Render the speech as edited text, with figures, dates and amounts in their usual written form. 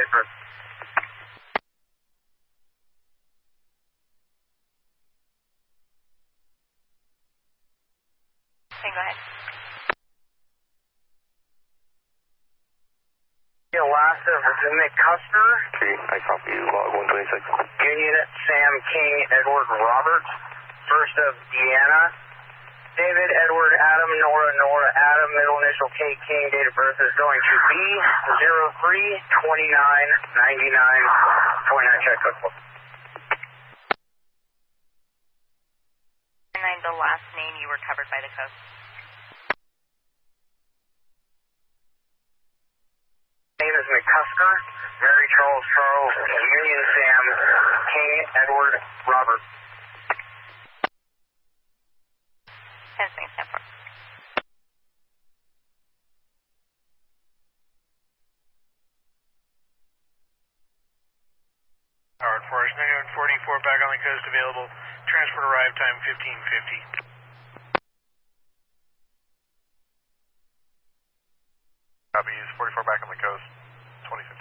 date of birth. Okay, go ahead. Alaska, Virginia Custer. Okay, I copy log 126. Union Sam King Edward Robert. First of Deanna. David Edward Adam Nora Nora Adam. Middle initial K King. Date of birth is going to be 03-29-99. Check cookbook. And then the last name you were covered by the code. Name is McCusker, Mary Charles Charles, Union Sam, King Edward Robert. 10 things, 10 4. Howard Forest 9144 back on the coast available. Transport arrive time 1550. Copy, 44 back on the coast, 2050.